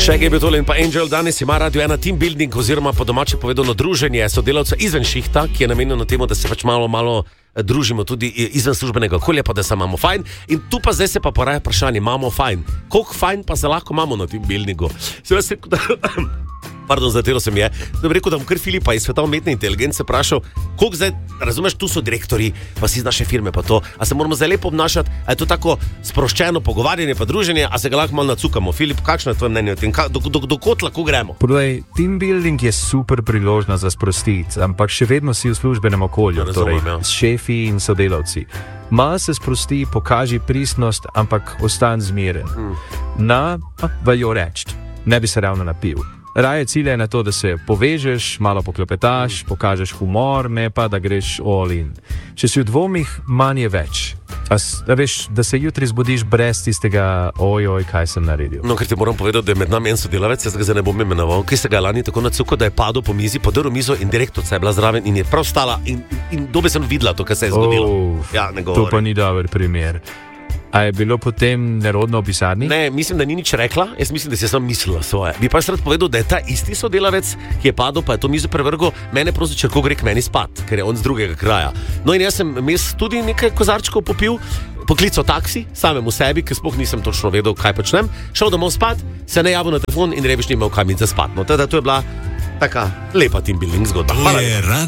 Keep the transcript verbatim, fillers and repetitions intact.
Še je bil tole in pa Angel, danes ima radio ena team building oziroma po domače povedano druženje sodelavcev izven šihta, ki je namenjeno temu, da se pač malo, malo družimo tudi izven službenega okolja, pa da se imamo fajn. In tu pa zdaj se pa poraja vprašanje, imamo fajn. Koliko fajn pa se lahko imamo na team buildingu? Se vas rekel, da... Pardon, zatero sem je. Da bi rekel, da bom kar Filipa iz sveta umetne inteligence vprašal, koliko zdaj, razumeš, tu so direktori, pa si iz naše firme, pa to, a se moramo zdaj lepo obnašati, a je to tako sproščeno pogovarjanje, pa druženje, a se ga lahko malo nacukamo. Filip, kakšno je tvoje mnenje o tem? Do, do, do kot lahko gremo? Podaj, team building je super priložnost za sprostiti, ampak še vedno si v službenem okolju, ja, torej ja. s šefi in sodelavci. Malo se sprosti, pokaži pristnost, ampak ostan zmeren. Hmm. Na, veljo reči, ne bi se ravno napil. Raje cilj je na to, da se povežeš, malo poklepetaš, pokažeš humor, ne pa da greš all in. Če si v dvomih, manj je več. A, a veš, da se jutri zbudiš brez tistega ojoj, kaj sem naredil. No, ker ti moram povedati, da je med nami en sodelavec, jaz ga zdaj ne bom imenoval, ki se ga lani tako nacukal, da je padel po mizi, podrl mizo in direktorica je bila zraven in je prav stala in, in dobe sem videla to, kar se je zgodilo. Oh, ja, ne govori. To pa ni dober primer. A je bilo potem nerodno v pisarni? Ne, mislim, da ni nič rekla, jaz mislim, da si sam mislila svoje. Bi pa jaz rad povedal, da je ta isti sodelavec, ki je padel, pa je to mizo prevrgel, mene prosil, če lahko gre k meni spat, ker je on z drugega kraja. No in jaz sem mes tudi nekaj kozarčkov popil, poklical taksi, samemu sebi, ker sploh nisem točno vedel, kaj počnem, šel domov spat, se ne javil na telefon in reveč ni imel kam in za spat. No, teda to je bila taka lepa team building zgodba. Hvala.